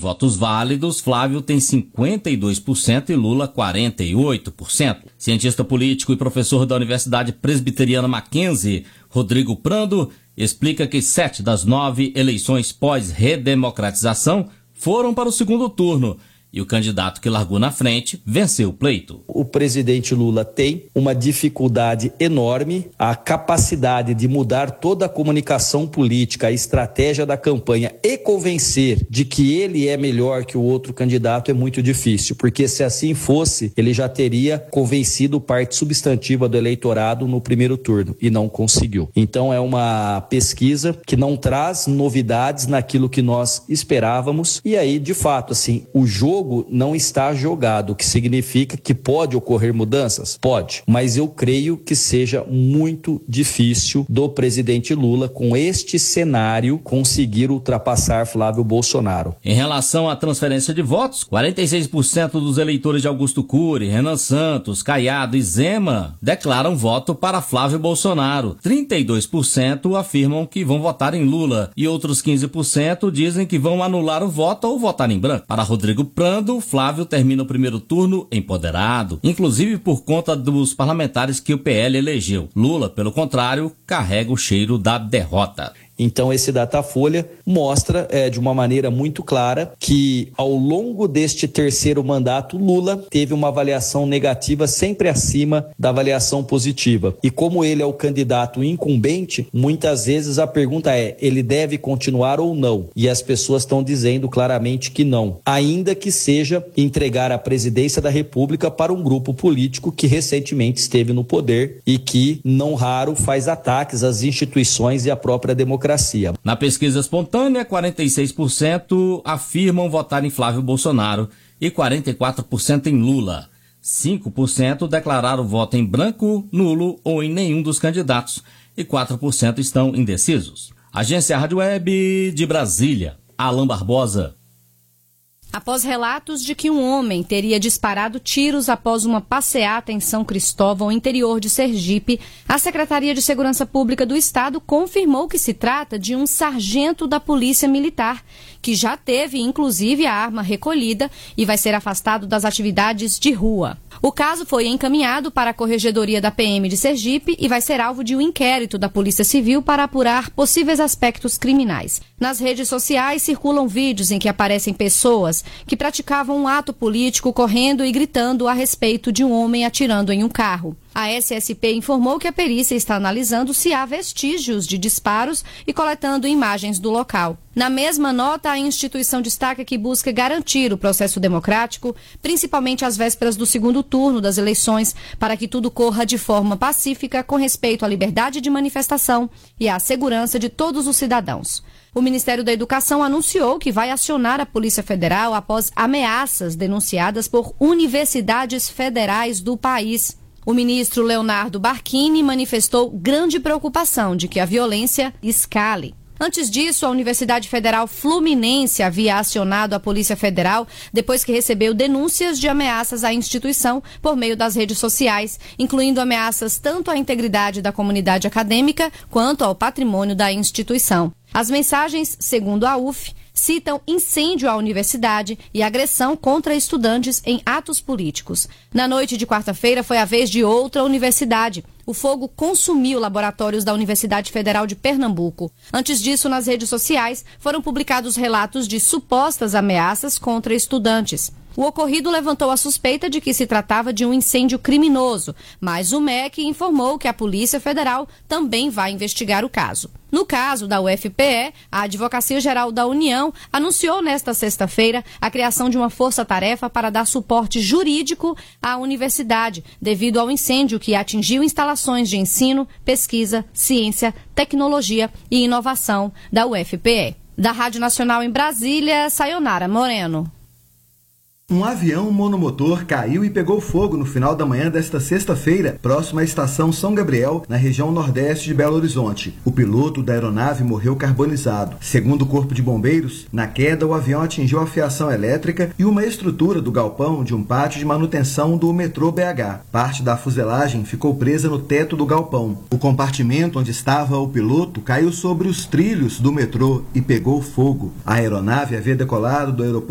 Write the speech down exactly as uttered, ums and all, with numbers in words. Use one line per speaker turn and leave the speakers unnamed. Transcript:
votos válidos, Flávio tem cinquenta e dois por cento e Lula quarenta e oito por cento. Cientista político e professor da Universidade Presbiteriana Mackenzie, Rodrigo Prando, explica que sete das nove eleições pós-redemocratização foram para o segundo turno. E o candidato que largou na frente venceu o pleito.
O presidente Lula tem uma dificuldade enorme, a capacidade de mudar toda a comunicação política, a estratégia da campanha e convencer de que ele é melhor que o outro candidato é muito difícil, porque se assim fosse, ele já teria convencido parte substantiva do eleitorado no primeiro turno e não conseguiu. Então é uma pesquisa que não traz novidades naquilo que nós esperávamos e aí, de fato, assim, o jogo não está jogado, o que significa que pode ocorrer mudanças? Pode, mas eu creio que seja muito difícil do presidente Lula, com este cenário, conseguir ultrapassar Flávio Bolsonaro.
Em relação à transferência de votos, quarenta e seis por cento dos eleitores de Augusto Cury, Renan Santos, Caiado e Zema declaram voto para Flávio Bolsonaro. trinta e dois por cento afirmam que vão votar em Lula e outros quinze por cento dizem que vão anular o voto ou votar em branco. Para Rodrigo Prando, Flávio termina o primeiro turno empoderado, inclusive por conta dos parlamentares que o P L elegeu. Lula, pelo contrário, carrega o cheiro da derrota.
Então esse Datafolha mostra é, de uma maneira muito clara que ao longo deste terceiro mandato Lula teve uma avaliação negativa sempre acima da avaliação positiva. E como ele é o candidato incumbente, muitas vezes a pergunta é, ele deve continuar ou não? E as pessoas estão dizendo claramente que não. Ainda que seja entregar a presidência da República para um grupo político que recentemente esteve no poder e que, não raro, faz ataques às instituições e à própria democracia.
Na pesquisa espontânea, quarenta e seis por cento afirmam votar em Flávio Bolsonaro e quarenta e quatro por cento em Lula. cinco por cento declararam voto em branco, nulo ou em nenhum dos candidatos e quatro por cento estão indecisos. Agência Rádio Web de Brasília, Alan Barbosa.
Após relatos de que um homem teria disparado tiros após uma passeata em São Cristóvão, interior de Sergipe, a Secretaria de Segurança Pública do Estado confirmou que se trata de um sargento da Polícia Militar, que já teve, inclusive, a arma recolhida e vai ser afastado das atividades de rua. O caso foi encaminhado para a Corregedoria da P M de Sergipe e vai ser alvo de um inquérito da Polícia Civil para apurar possíveis aspectos criminais. Nas redes sociais circulam vídeos em que aparecem pessoas que praticavam um ato político correndo e gritando a respeito de um homem atirando em um carro. A S S P informou que a perícia está analisando se há vestígios de disparos e coletando imagens do local. Na mesma nota, a instituição destaca que busca garantir o processo democrático, principalmente às vésperas do segundo turno das eleições, para que tudo corra de forma pacífica com respeito à liberdade de manifestação e à segurança de todos os cidadãos. O Ministério da Educação anunciou que vai acionar a Polícia Federal após ameaças denunciadas por universidades federais do país. O ministro Leonardo Barquini manifestou grande preocupação de que a violência escale. Antes disso, a Universidade Federal Fluminense havia acionado a Polícia Federal depois que recebeu denúncias de ameaças à instituição por meio das redes sociais, incluindo ameaças tanto à integridade da comunidade acadêmica quanto ao patrimônio da instituição. As mensagens, segundo a U F, citam incêndio à universidade e agressão contra estudantes em atos políticos. Na noite de quarta-feira foi a vez de outra universidade. O fogo consumiu laboratórios da Universidade Federal de Pernambuco. Antes disso, nas redes sociais, foram publicados relatos de supostas ameaças contra estudantes. O ocorrido levantou a suspeita de que se tratava de um incêndio criminoso, mas o M E C informou que a Polícia Federal também vai investigar o caso. No caso da U F P E, a Advocacia Geral da União anunciou nesta sexta-feira a criação de uma força-tarefa para dar suporte jurídico à universidade, devido ao incêndio que atingiu instalações de ensino, pesquisa, ciência, tecnologia e inovação da U F P E. Da Rádio Nacional em Brasília, Sayonara Moreno.
Um avião monomotor caiu e pegou fogo no final da manhã desta sexta-feira, próximo à estação São Gabriel, na região nordeste de Belo Horizonte. O piloto da aeronave morreu carbonizado. Segundo o Corpo de Bombeiros, na queda o avião atingiu a fiação elétrica e uma estrutura do galpão de um pátio de manutenção do metrô B H. Parte da fuselagem ficou presa no teto do galpão. O compartimento onde estava o piloto caiu sobre os trilhos do metrô e pegou fogo. A aeronave havia decolado do aeroporto